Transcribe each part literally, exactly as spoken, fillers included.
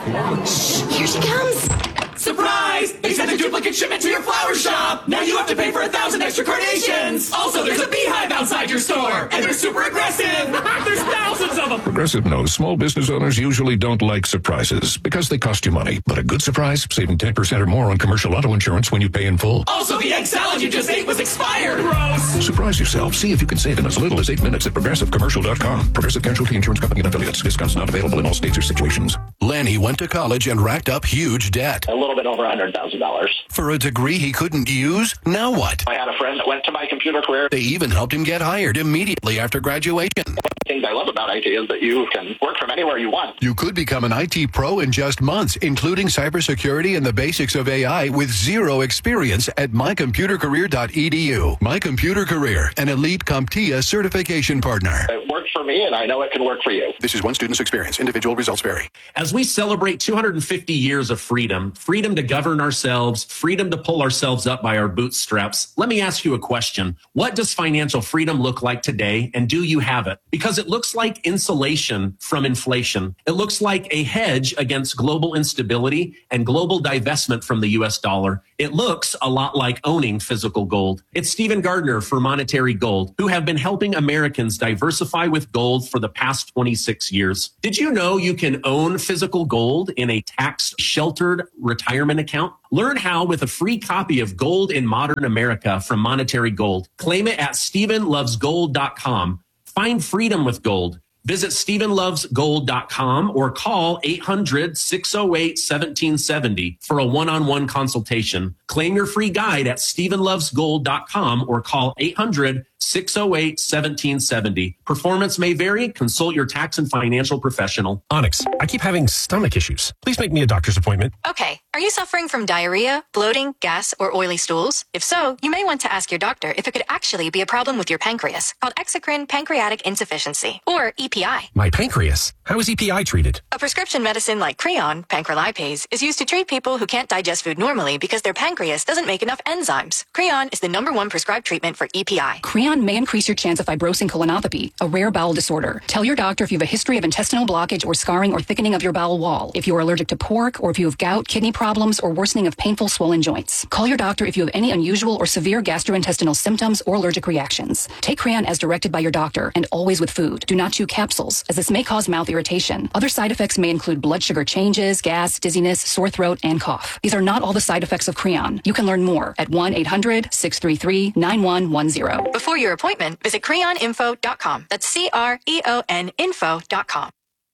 Here she comes. Surprise! They sent a duplicate shipment to your flower shop! Now you have to pay for a thousand extra carnations! Also, there's a beehive outside your store! And they're super aggressive! There's thousands of them! Progressive knows small business owners usually don't like surprises because they cost you money. But a good surprise, saving ten percent or more on commercial auto insurance when you pay in full. Also, the egg salad you just ate was expired! Gross! Surprise yourself. See if you can save in as little as eight minutes at progressive commercial dot com. Progressive Casualty Insurance Company and affiliates. Discounts not available in all states or situations. Lanny went to college and racked up huge debt. A little bit over one hundred thousand dollars. For a degree he couldn't use? Now what? I had a friend that went to my computer career. They even helped him get hired immediately after graduation. One of the things I love about I T is that you can work from anywhere you want. You could become an I T pro in just months, including cybersecurity and the basics of A I with zero experience at my computer career dot e d u. My Computer Career, an elite CompTIA certification partner. It worked for me, and I know it can work for you. This is one student's experience. Individual results vary. As we celebrate two hundred fifty years of freedom, freedom to govern ourselves, freedom to pull ourselves up by our bootstraps, let me ask you a question. What does financial freedom look like today, and do you have it? Because it looks like insulation from inflation. It looks like a hedge against global instability and global divestment from the U S dollar. It looks a lot like owning physical gold. It's Stephen Gardner for Monetary Gold, who have been helping Americans diversify with gold for the past twenty-six years. Did you know you can own physical gold in a tax-sheltered retirement account? Learn how with a free copy of Gold in Modern America from Monetary Gold. Claim it at stephen loves gold dot com. Find freedom with gold. Visit stephen loves gold dot com or call eight hundred, six oh eight, one seven seven oh for a one-on-one consultation. Claim your free guide at stephen loves gold dot com or call eight hundred, six oh eight, one seven seven oh. Performance may vary. Consult your tax and financial professional. Onyx, I keep having stomach issues. Please make me a doctor's appointment. Okay. Are you suffering from diarrhea, bloating, gas, or oily stools? If so, you may want to ask your doctor if it could actually be a problem with your pancreas, called exocrine pancreatic insufficiency, or E P I. My pancreas? How is E P I treated? A prescription medicine like Creon, pancrelipase, is used to treat people who can't digest food normally because their pancreas doesn't make enough enzymes. Creon is the number one prescribed treatment for E P I. Creon may increase your chance of fibrosing colonopathy, a rare bowel disorder. Tell your doctor if you have a history of intestinal blockage or scarring or thickening of your bowel wall, if you are allergic to pork, or if you have gout, kidney problems, or worsening of painful swollen joints. Call your doctor if you have any unusual or severe gastrointestinal symptoms or allergic reactions. Take Creon as directed by your doctor and always with food. Do not chew capsules, as this may cause mouth irritation. Other side effects may include blood sugar changes, gas, dizziness, sore throat, and cough. These are not all the side effects of Creon. You can learn more at one eight hundred, six three three, nine one one zero. Before your appointment, visit creon info dot com. That's C R E O N info dot com.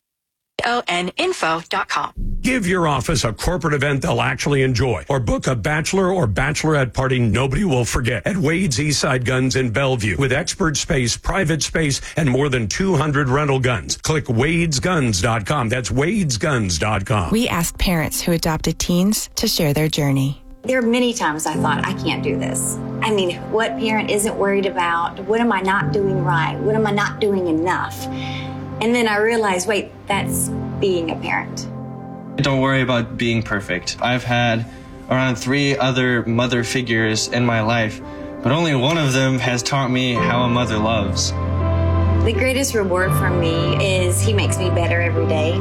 O N info dot com. Give your office a corporate event they'll actually enjoy, or book a bachelor or bachelorette party nobody will forget at Wade's Eastside Guns in Bellevue with expert space, private space, and more than two hundred rental guns. Click wades guns dot com. That's wades guns dot com. We asked parents who adopted teens to share their journey. There are many times I thought, I can't do this. I mean, what parent isn't worried about? What am I not doing right? What am I not doing enough? And then I realized, wait, that's being a parent. Don't worry about being perfect. I've had around three other mother figures in my life, but only one of them has taught me how a mother loves. The greatest reward for me is he makes me better every day.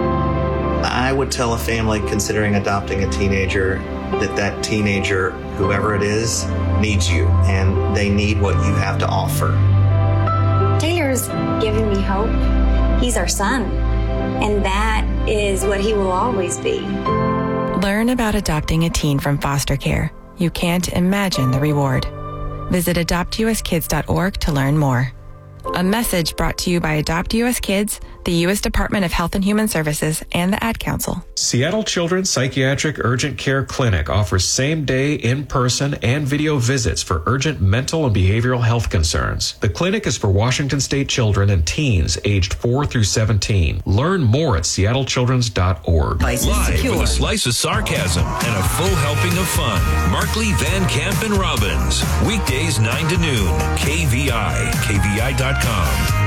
I would tell a family considering adopting a teenager that that teenager, whoever it is, needs you, and they need what you have to offer. Taylor's giving me hope. He's our son, and that is what he will always be. Learn about adopting a teen from foster care. You can't imagine the reward. Visit adopt u s kids dot org to learn more. A message brought to you by Adopt U S Kids, the U S Department of Health and Human Services, and the Ad Council. Seattle Children's Psychiatric Urgent Care Clinic offers same-day, in-person, and video visits for urgent mental and behavioral health concerns. The clinic is for Washington State children and teens aged four through seventeen. Learn more at seattle children's dot org. Live with a slice of sarcasm and a full helping of fun. Markley, Van Camp, and Robbins. Weekdays nine to noon. K V I. K V I dot com.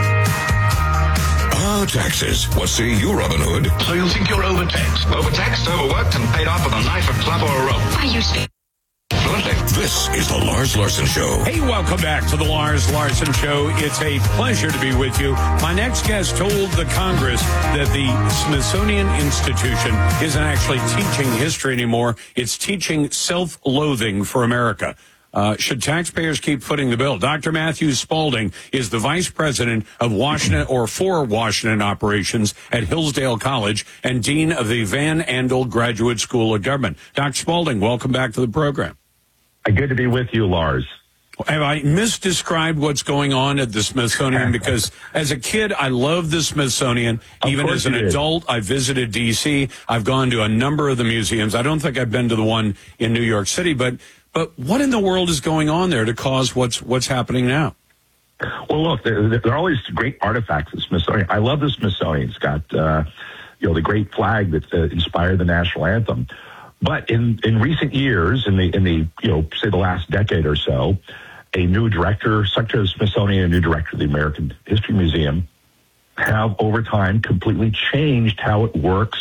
Ah, taxes. What say you, Robin Hood? So you think you're overtaxed? Overtaxed, overworked, and paid off with a knife, a club, or a rope? Are you Fluently. This is the Lars Larson Show. Hey, welcome back to the Lars Larson Show. It's a pleasure to be with you. My next guest told the Congress that the Smithsonian Institution isn't actually teaching history anymore. It's teaching self-loathing for America. Uh, should taxpayers keep footing the bill? Doctor Matthew Spalding is the vice president of Washington or for Washington operations at Hillsdale College and dean of the Van Andel Graduate School of Government. Doctor Spalding, welcome back to the program. Good to be with you, Lars. Have I misdescribed what's going on at the Smithsonian? Because as a kid, I loved the Smithsonian. Even as an adult, I visited D C. I've gone to a number of the museums. I don't think I've been to the one in New York City, but but what in the world is going on there to cause what's what's happening now? Well, look, there, there are all these great artifacts at the Smithsonian. I love the Smithsonian. It's got uh, you know the great flag that uh, inspired the national anthem. But in, in recent years, in the in the you know say the last decade or so, a new director, Secretary of the Smithsonian, a new director of the American History Museum, have over time completely changed how it works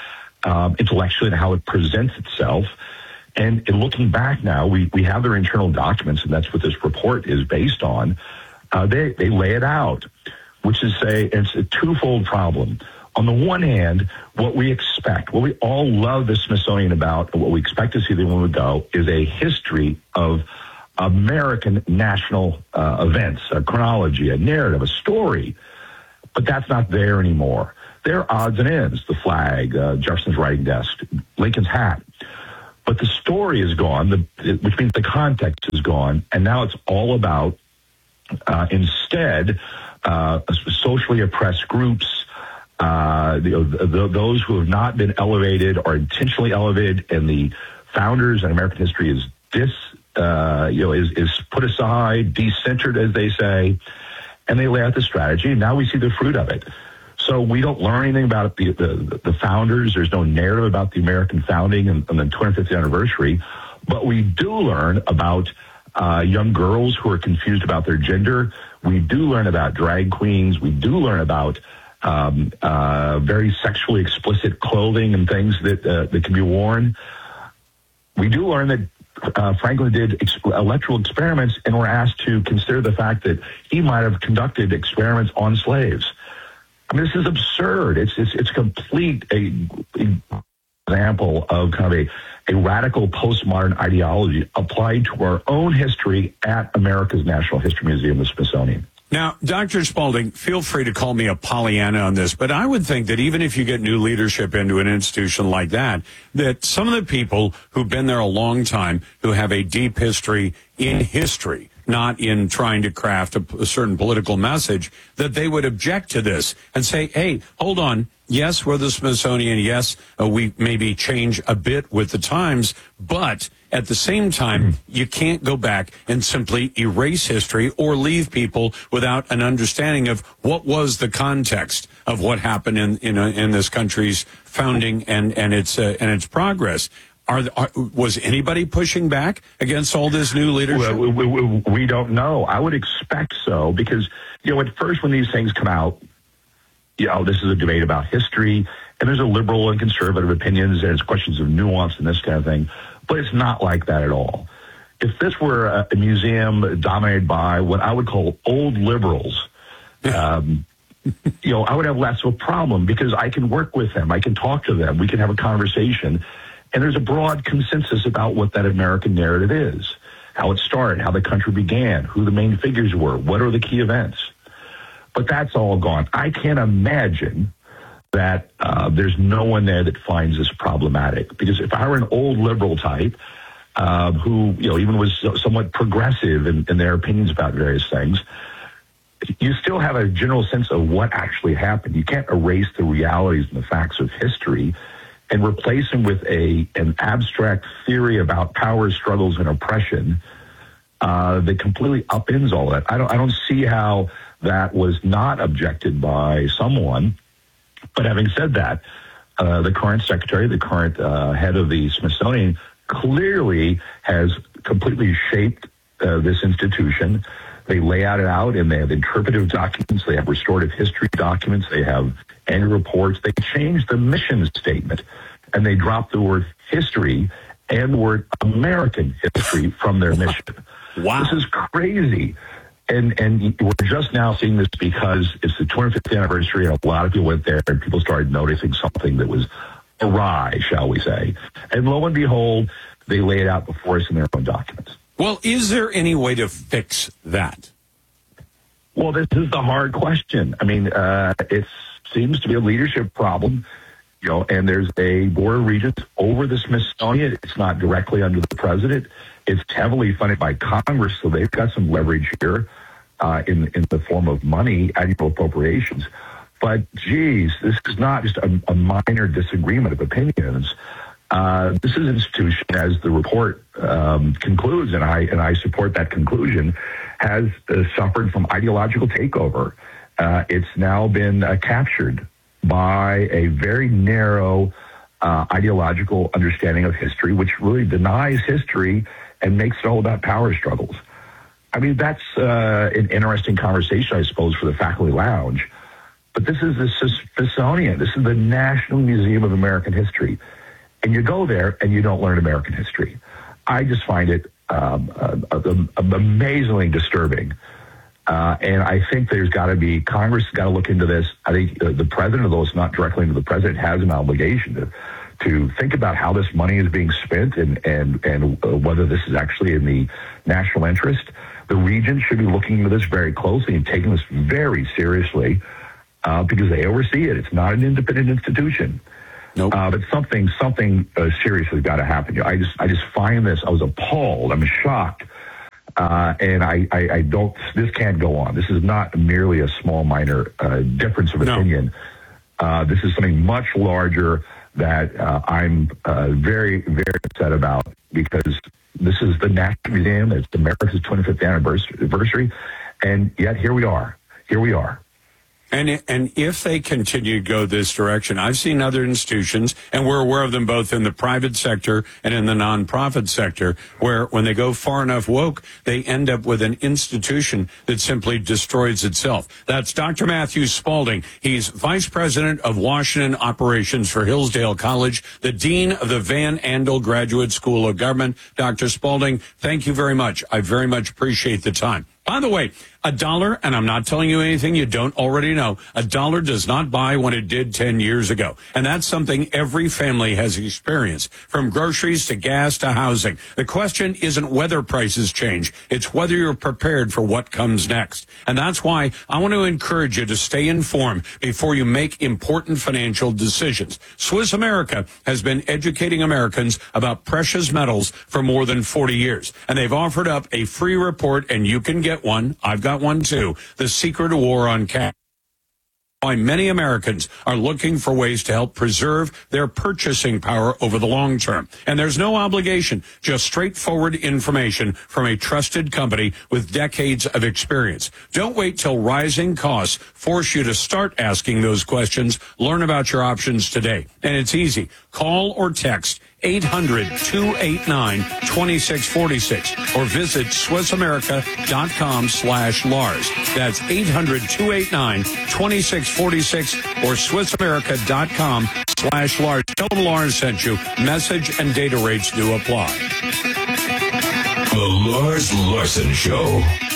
um, intellectually and how it presents itself. And in looking back now, we, we have their internal documents, and that's what this report is based on. Uh, they, they lay it out, which is say it's a twofold problem. On the one hand, what we expect, what we all love the Smithsonian about, and what we expect to see them when we go, is a history of American national uh, events, a chronology, a narrative, a story. But that's not there anymore. There are odds and ends, the flag, uh, Jefferson's writing desk, Lincoln's hat. But the story is gone, the, which means the context is gone, and now it's all about, uh, instead, uh, socially oppressed groups, uh, the, the, those who have not been elevated or intentionally elevated, and the founders in American history is dis, uh, you know, is, is put aside, decentered, as they say, and they lay out the strategy, and now we see the fruit of it. So we don't learn anything about the, the, the founders. There's no narrative about the American founding and, and the twenty-fifth anniversary. But we do learn about uh, young girls who are confused about their gender. We do learn about drag queens. We do learn about um, uh, very sexually explicit clothing and things that, uh, that can be worn. We do learn that uh, Franklin did ex- electoral experiments and were asked to consider the fact that he might have conducted experiments on slaves. I mean, this is absurd. It's it's it's complete a, a example of kind of a, a radical postmodern ideology applied to our own history at America's National History Museum, the Smithsonian. Now, Doctor Spalding, feel free to call me a Pollyanna on this, but I would think that even if you get new leadership into an institution like that, that some of the people who've been there a long time, who have a deep history in history, not in trying to craft a, a certain political message, that they would object to this and say, hey, hold on. Yes, we're the Smithsonian. Yes, uh, we maybe change a bit with the times, but at the same time, you can't go back and simply erase history or leave people without an understanding of what was the context of what happened in in, a, in this country's founding and and its uh, and its progress. Are, are was anybody pushing back against all this new leadership? Well, we, we, we don't know. I would expect so because, you know, at first when these things come out, you know, this is a debate about history, and there's a liberal and conservative opinions, and it's questions of nuance and this kind of thing. But it's not like that at all. If this were a, a museum dominated by what I would call old liberals, um, you know, I would have less of a problem because I can work with them. I can talk to them. We can have a conversation. And there's a broad consensus about what that American narrative is, how it started, how the country began, who the main figures were, what are the key events. But that's all gone. I can't imagine that uh, there's no one there that finds this problematic. Because if I were an old liberal type uh, who, you know, even was somewhat progressive in, in their opinions about various things, you still have a general sense of what actually happened. You can't erase the realities and the facts of history and replace them with a an abstract theory about power struggles and oppression uh, that completely upends all that. I don't I don't see how that was not objected by someone. But having said that, uh, the current secretary, the current uh, head of the Smithsonian, clearly has completely shaped uh, this institution. They lay out it out, and they have interpretive documents. They have restorative history documents. They have annual reports. They changed the mission statement, and they dropped the word history and the word American history from their mission. Wow. This is crazy. And and we're just now seeing this because it's the twenty-fifth anniversary, and a lot of people went there, and people started noticing something that was awry, shall we say. And lo and behold, they lay it out before us in their own documents. Well, is there any way to fix that? Well, this is the hard question. I mean, uh, it seems to be a leadership problem, you know, and there's a board of regents over the Smithsonian. It's not directly under the president. It's heavily funded by Congress, so they've got some leverage here uh, in in the form of money, annual appropriations. But, geez, this is not just a, a minor disagreement of opinions. Uh, this is an institution, as the report um, concludes, and I and I support that conclusion, has uh, suffered from ideological takeover. Uh, it's now been uh, captured by a very narrow uh, ideological understanding of history, which really denies history and makes it all about power struggles. I mean, that's uh, an interesting conversation, I suppose, for the faculty lounge. But this is the Smithsonian. This is the National Museum of American History. And you go there and you don't learn American history. I just find it um, uh, uh, amazingly disturbing. Uh, and I think there's got to be, Congress has got to look into this. I think uh, the president, although it's not directly into the president, has an obligation to to think about how this money is being spent and, and, and uh, whether this is actually in the national interest. The regents should be looking into this very closely and taking this very seriously uh, because they oversee it. It's not an independent institution. Nope. Uh, but something something uh, serious has got to happen. I just I just find this, I was appalled. I'm shocked. Uh, and I, I, I don't, this can't go on. This is not merely a small, minor uh, difference of No. opinion. Uh, this is something much larger that uh, I'm uh, very, very upset about because this is the National Museum. It's America's twenty-fifth anniversary. And yet here we are. Here we are. And and if they continue to go this direction, I've seen other institutions, and we're aware of them both in the private sector and in the nonprofit sector, where when they go far enough woke, they end up with an institution that simply destroys itself. That's Doctor Matthew Spalding. He's Vice President of Washington Operations for Hillsdale College, the Dean of the Van Andel Graduate School of Government. Doctor Spalding, thank you very much. I very much appreciate the time. By the way, a dollar, and I'm not telling you anything you don't already know, a dollar does not buy what it did ten years ago. And that's something every family has experienced, from groceries to gas to housing. The question isn't whether prices change. It's whether you're prepared for what comes next. And that's why I want to encourage you to stay informed before you make important financial decisions. Swiss America has been educating Americans about precious metals for more than forty years. And they've offered up a free report, and you can get one. I've got one too. The Secret War on Cash. Why many Americans are looking for ways to help preserve their purchasing power over the long term. And there's no obligation, just straightforward information from a trusted company with decades of experience. Don't wait till rising costs force you to start asking those questions. Learn about your options today. And it's easy. Call or text eight hundred, two eight nine, two six four six or visit SwissAmerica.com slash Lars. That's eight hundred, two eight nine, two six four six or SwissAmerica.com slash Lars. Tell them Lars sent you. Message and data rates do apply. The Lars Larson Show.